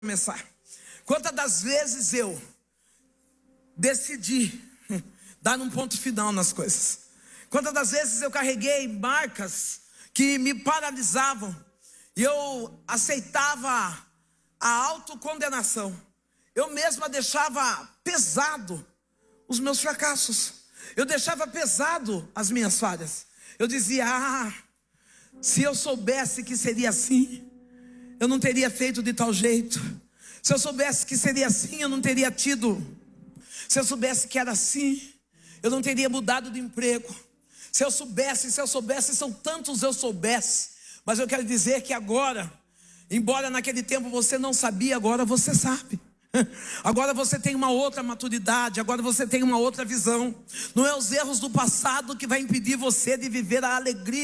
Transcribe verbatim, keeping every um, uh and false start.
começar. Quantas das vezes eu decidi dar um ponto final nas coisas? Quantas das vezes eu carreguei marcas que me paralisavam e eu aceitava a autocondenação? Eu mesma deixava pesado os meus fracassos. Eu deixava pesado as minhas falhas. Eu dizia, ah, se eu soubesse que seria assim, eu não teria feito de tal jeito. Se eu soubesse que seria assim, eu não teria tido. Se eu soubesse que era assim, eu não teria mudado de emprego. Se eu soubesse, se eu soubesse, são tantos eu soubesse. Mas eu quero dizer que agora, embora naquele tempo você não sabia, agora você sabe. Agora você tem uma outra maturidade, agora você tem uma outra visão. Não é os erros do passado que vai impedir você de viver a alegria